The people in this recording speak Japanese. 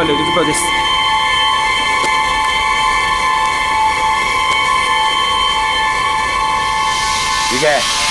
完了，6時です。 行け。